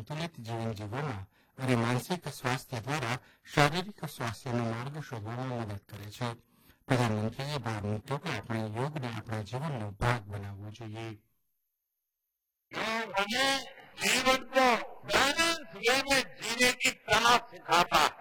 સંતુલિત જીવન જીવવામાં અને માનસિક સ્વાસ્થ્ય દ્વારા શારીરિક સ્વાસ્થ્યનો માર્ગ શોધવામાં મદદ કરે છે. પ્રધાનમંત્રીએ ભાર મૂક્યો કે આપણે યોગને આપણા જીવનનો ભાગ બનાવવો જોઈએ. योग हमें जीवन को बैलेंस वे में जीने की कला सिखाता है.